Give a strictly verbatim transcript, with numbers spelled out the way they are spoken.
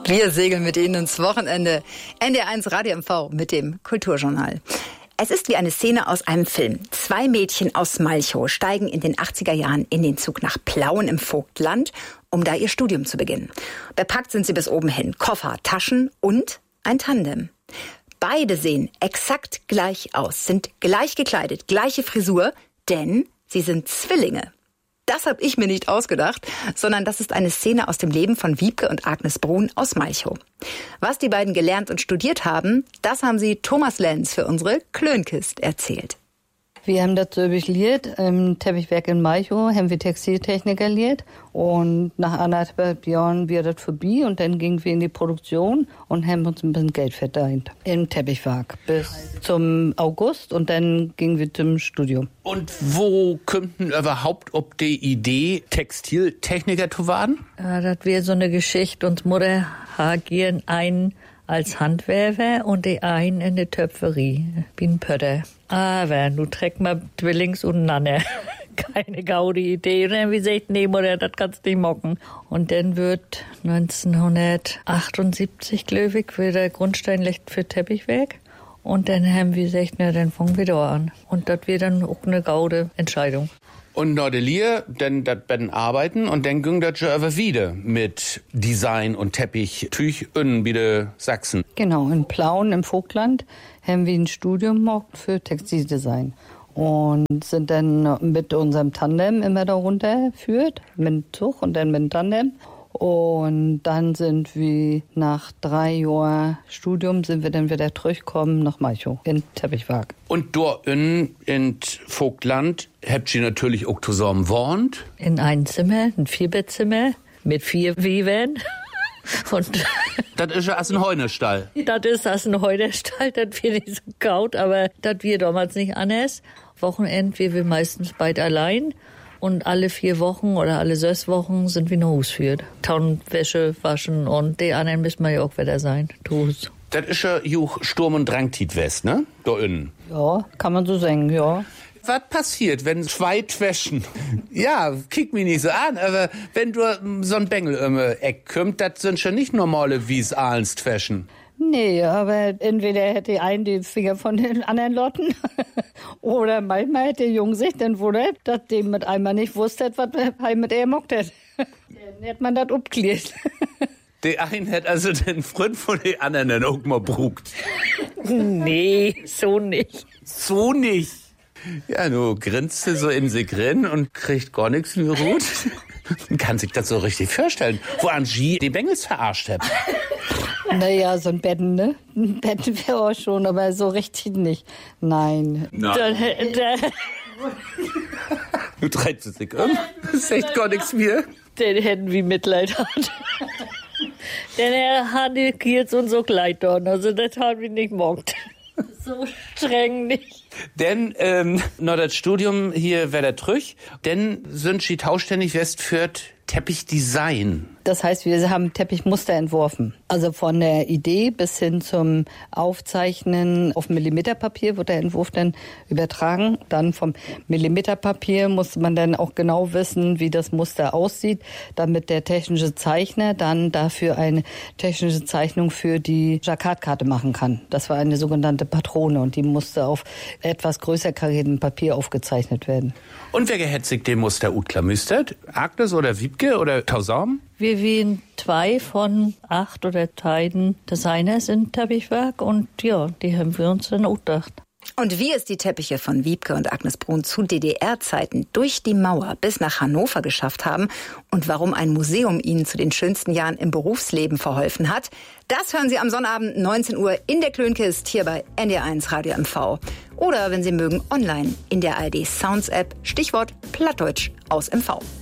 Wir segeln mit Ihnen ins Wochenende. N D R eins Radio M V mit dem Kulturjournal. Es ist wie eine Szene aus einem Film. Zwei Mädchen aus Malchow steigen in den achtziger Jahren in den Zug nach Plauen im Vogtland, um da ihr Studium zu beginnen. Bepackt sind sie bis oben hin. Koffer, Taschen und ein Tandem. Beide sehen exakt gleich aus, sind gleich gekleidet, gleiche Frisur, denn sie sind Zwillinge. Das habe ich mir nicht ausgedacht, sondern das ist eine Szene aus dem Leben von Wiebke und Agnes Brun aus Malchow. Was die beiden gelernt und studiert haben, das haben sie Thomas Lenz für unsere Klönkist erzählt. Wir haben das so gelernt, im Teppichwerk in Malchow haben wir Textiltechniker gelernt und nach anderthalb Jahren wir das vorbei und dann gingen wir in die Produktion und haben uns ein bisschen Geld verdient im Teppichwerk bis zum August und dann gingen wir zum Studium. Und wo kommt denn überhaupt ob die Idee, Textiltechniker zu werden? Ja, das wäre so eine Geschichte. Uns Mutter hagieren einen als Handwerker und die einen in der Töpferie, wie ein Pötter. Aber nu trägt man Zwillings und Nanne. Keine gaude Idee. Und dann wie gesagt, nee, Mutter, das kannst du nicht mocken. Und dann wird neunzehnhundertachtundsiebzig, glaube ich, wieder der Grundstein legt für Teppichwerk. Und dann haben wir gesagt, na, dann fangen wir da an. Und das wird dann auch eine gaude Entscheidung. Und Nordelier, dann das werden arbeiten und dann ging das schon aber wieder mit Design und Teppich, Tüch in wieder Sachsen. Genau, in Plauen im Vogtland haben wir ein Studium gemacht für Textildesign und sind dann mit unserem Tandem immer da runtergeführt, mit dem Zug und dann mit dem Tandem. Und dann sind wir nach drei Jahren Studium sind wir dann wieder zurückgekommen nach Malchow in Teppichwerk. Und dort in, in Vogtland habt ihr natürlich auch zusammen gewohnt? In einem Zimmer, ein Vierbettzimmer mit vier Webern. Und das ist ja als ein Heunerstall. Das ist als ein Heunerstall, das wird nicht so gaut, aber das wir damals nicht anders. Wochenend wir wir meistens beide allein. Und alle vier Wochen oder alle sechs Wochen sind wir nach Hus führt. Tauen, Wäsche, waschen und die anderen müssen wir ja auch wieder sein. Hus. Das ist ja Juch Sturm- und Drangtit West, ne? Da innen. Ja, kann man so sagen, ja. Was passiert, wenn zwei Twäschen? Ja, kick mich nicht so an, aber wenn du so ein Bengel um Eck kommt, das sind schon nicht normale Wies Ahlens Twäschen. Nee, aber entweder hätte ein die Finger von den anderen Lotten oder manchmal hätte der Junge sich dann wundert, dass dem mit einmal nicht wusste, was er mit er mockt hat. Dann hätte man das abgeklärt. Der einen hätte also den Freund von den anderen dann auch mal brugt. Nee, so nicht. So nicht? Ja, nu grinst du so in sich drin und kriegt gar nichts mehr gut. Man kann sich das so richtig vorstellen, wo Angie die Bengels verarscht hat. Naja, so ein Betten, ne? Ein Betten wäre auch schon, aber so richtig nicht. Nein. Nein. Da, da, du treibst dich um. Das ist echt gar nichts mehr. Den hätten wir Mitleid hat. Denn er hat jetzt uns so Kleid dort, also das haben wir nicht mockt. So streng nicht. Denn ähm, noch das Studium hier wäre der Trüch, denn sind sie tauständig Westfürth Teppichdesign. Das heißt, wir haben Teppichmuster entworfen. Also von der Idee bis hin zum Aufzeichnen auf Millimeterpapier wird der Entwurf dann übertragen. Dann vom Millimeterpapier muss man dann auch genau wissen, wie das Muster aussieht, damit der technische Zeichner dann dafür eine technische Zeichnung für die Jacquardkarte machen kann. Das war eine sogenannte Patrone und die musste auf etwas größer kariertem Papier aufgezeichnet werden. Und wer gehetzigt dem Muster utklamüstert? Agnes oder Wiebke oder Tausam? Wir wären zwei von acht oder zehn Designers in Teppichwerk und ja, die haben wir uns dann auch gedacht. Und wie es die Teppiche von Wiebke und Agnes Brun zu D D R-Zeiten durch die Mauer bis nach Hannover geschafft haben und warum ein Museum ihnen zu den schönsten Jahren im Berufsleben verholfen hat, das hören Sie am Sonnabend neunzehn Uhr in der Klönkist hier bei N D R eins Radio M V. Oder, wenn Sie mögen, online in der A R D Sounds App, Stichwort Plattdeutsch aus M V.